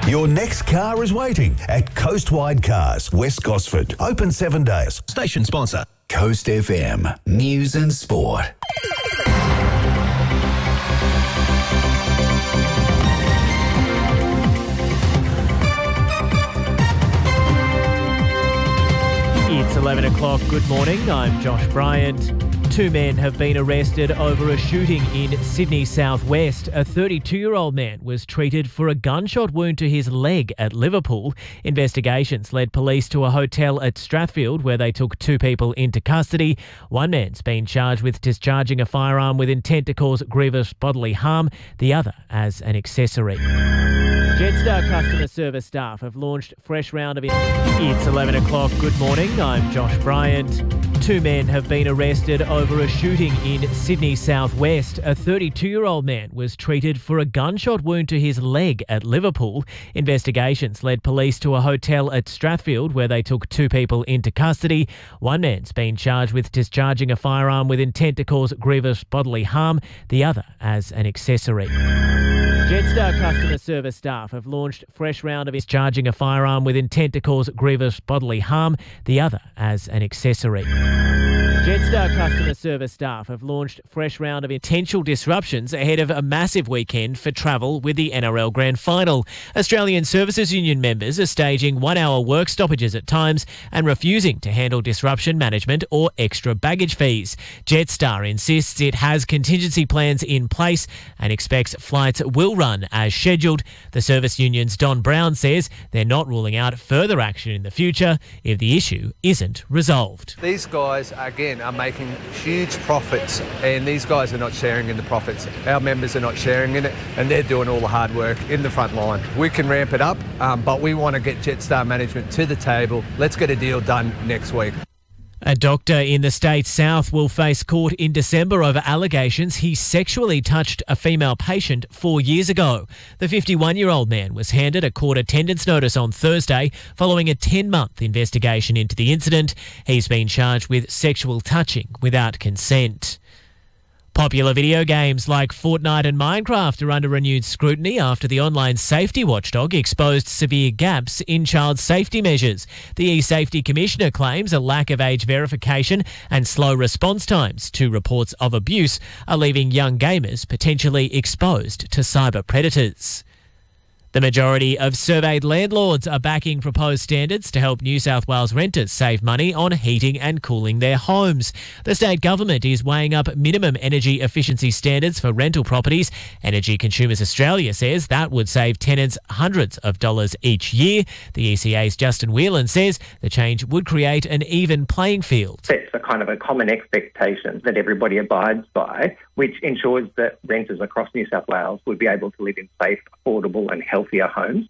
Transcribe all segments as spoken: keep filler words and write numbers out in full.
Your next car is waiting at Coastwide Cars, West Gosford. Open seven days. Station sponsor. Coast F M. News and Sport. It's eleven o'clock. Good morning. I'm Josh Bryant. Two men have been arrested over a shooting in Sydney southwest. A thirty-two-year-old man was treated for a gunshot wound to his leg at Liverpool. Investigations led police to a hotel at Strathfield where they took two people into custody. One man's been charged with discharging a firearm with intent to cause grievous bodily harm, the other as an accessory. Jetstar customer service staff have launched fresh round of... It's eleven o'clock. Good morning. I'm Josh Bryant. Two men have been arrested over a shooting in Sydney southwest. A thirty-two-year-old man was treated for a gunshot wound to his leg at Liverpool. Investigations led police to a hotel at Strathfield where they took two people into custody. One man's been charged with discharging a firearm with intent to cause grievous bodily harm, the other as an accessory. Jetstar customer service staff have launched fresh round of discharging a firearm with intent to cause grievous bodily harm, the other as an accessory. Jetstar customer service staff have launched fresh round of potential disruptions ahead of a massive weekend for travel with the N R L Grand Final. Australian Services Union members are staging one-hour work stoppages at times and refusing to handle disruption management or extra baggage fees. Jetstar insists it has contingency plans in place and expects flights will run as scheduled. The service union's Don Brown says they're not ruling out further action in the future if the issue isn't resolved. These guys, again, are making huge profits, and these guys are not sharing in the profits. Our members are not sharing in it, and they're doing all the hard work in the front line. We can ramp it up, um, but we want to get Jetstar management to the table. Let's get a deal done next week. A doctor in the state south will face court in December over allegations he sexually touched a female patient four years ago. The fifty-one-year-old man was handed a court attendance notice on Thursday following a ten-month investigation into the incident. He's been charged with sexual touching without consent. Popular video games like Fortnite and Minecraft are under renewed scrutiny after the online safety watchdog exposed severe gaps in child safety measures. The eSafety Commissioner claims a lack of age verification and slow response times to reports of abuse are leaving young gamers potentially exposed to cyber predators. The majority of surveyed landlords are backing proposed standards to help New South Wales renters save money on heating and cooling their homes. The state government is weighing up minimum energy efficiency standards for rental properties. Energy Consumers Australia says that would save tenants hundreds of dollars each year. The E C A's Justin Whelan says the change would create an even playing field. Sets a kind of a common expectation that everybody abides by, which ensures that renters across New South Wales would be able to live in safe, affordable and healthier homes.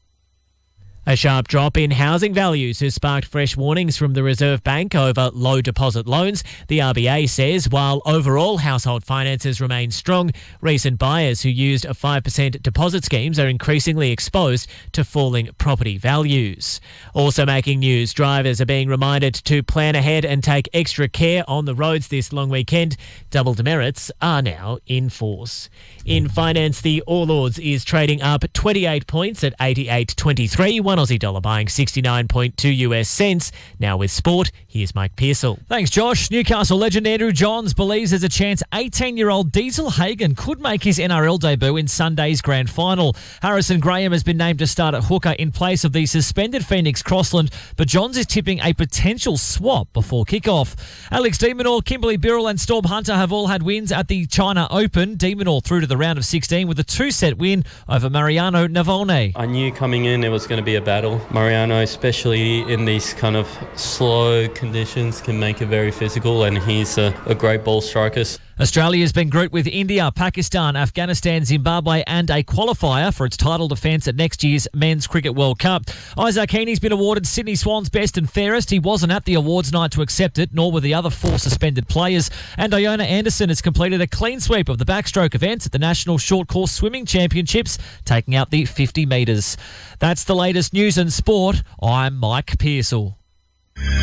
A sharp drop in housing values has sparked fresh warnings from the Reserve Bank over low deposit loans. The R B A says while overall household finances remain strong, recent buyers who used a five percent deposit schemes are increasingly exposed to falling property values. Also making news, drivers are being reminded to plan ahead and take extra care on the roads this long weekend. Double demerits are now in force. In finance, the All Ords is trading up twenty-eight points at eighty-eight twenty-three. One Aussie dollar buying sixty-nine point two US cents. Now with sport, here's Mike Pearsall. Thanks, Josh. Newcastle legend Andrew Johns believes there's a chance eighteen-year-old Diesel Hagen could make his N R L debut in Sunday's grand final. Harrison Graham has been named to start at hooker in place of the suspended Phoenix Crossland, but Johns is tipping a potential swap before kickoff. Alex de Minaur, Kimberly Birrell and Storm Hunter have all had wins at the China Open. De Minaur through to the round of sixteen with a two-set win over Mariano Navone. I knew coming in it was going to be a battle. Mariano, especially in these kind of slow conditions, can make it very physical, and he's a, a great ball striker. Australia's been grouped with India, Pakistan, Afghanistan, Zimbabwe and a qualifier for its title defence at next year's Men's Cricket World Cup. Isaac Heaney's been awarded Sydney Swans Best and Fairest. He wasn't at the awards night to accept it, nor were the other four suspended players. And Iona Anderson has completed a clean sweep of the backstroke events at the National Short Course Swimming Championships, taking out the fifty metres. That's the latest news and sport. I'm Mike Pearsall.